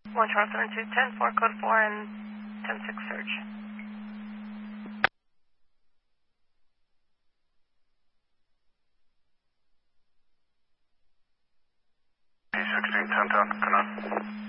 1 Charles 7210, 4 code 4 and 10-6 search. P16 10-10, come on.